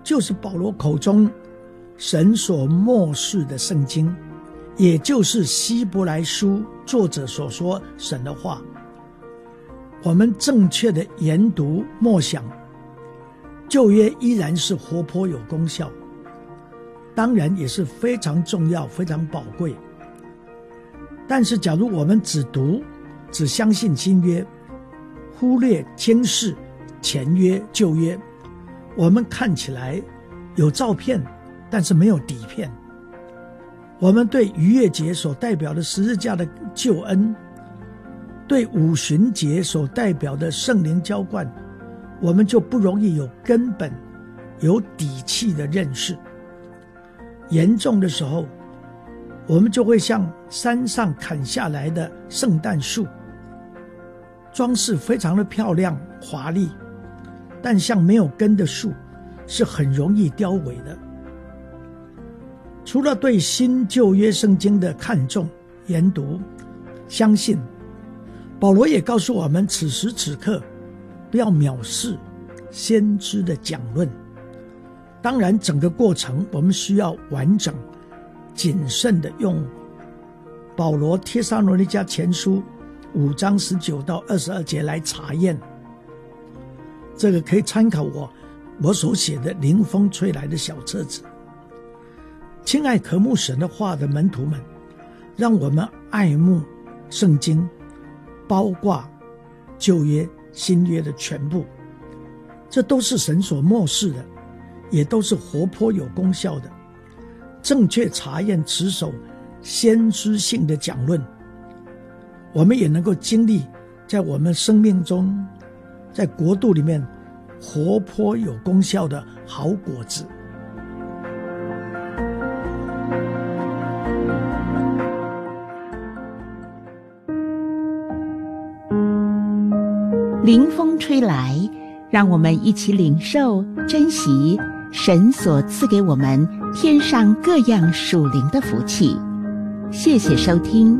就是保罗口中神所默示的圣经，也就是希伯来书作者所说神的话。我们正确的研读默想，旧约依然是活泼有功效，当然也是非常重要非常宝贵。但是假如我们只相信新约，忽略监视前约旧约，我们看起来有照片，但是没有底片。我们对逾越节所代表的十字架的救恩，对五旬节所代表的圣灵浇灌，我们就不容易有根本有底气的认识。严重的时候，我们就会像山上砍下来的圣诞树，装饰非常的漂亮华丽，但像没有根的树是很容易凋萎的。除了对新旧约圣经的看重研读相信，保罗也告诉我们，此时此刻不要藐视先知的讲论。当然整个过程我们需要完整谨慎的用保罗帖撒罗尼迦前书5章19到22节来查验。这个可以参考我所写的临风吹来的小册子。亲爱渴慕神的话的门徒们，让我们爱慕圣经，包括旧约新约的全部，这都是神所默示的，也都是活泼有功效的。正确查验持守先知性的讲论，我们也能够经历在我们生命中，在国度里面活泼有功效的好果子。 临风吹来，让我们一起领受珍惜神所赐给我们天上各样属灵的福气。谢谢收听。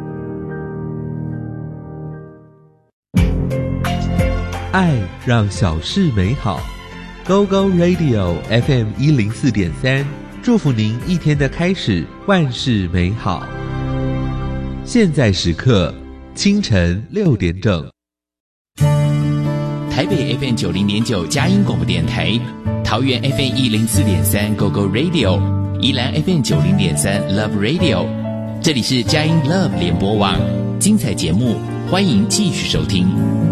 爱让小事美好。Go Go Radio FM 104.3，祝福您一天的开始万事美好。现在时刻清晨6点整。 台北 FM 90.9佳音广播电台，桃园 FM 104.3 Go Go Radio， 宜兰 FM 90.3 Love Radio， 这里是佳音 Love 联播网，精彩节目欢迎继续收听。